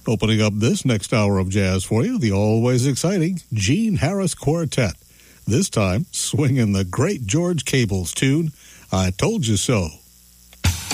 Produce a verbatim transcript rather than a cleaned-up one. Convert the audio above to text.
Opening up this next hour of jazz for you, the always exciting Gene Harris Quartet. This time, swinging the great George Cable's tune, I Told You So.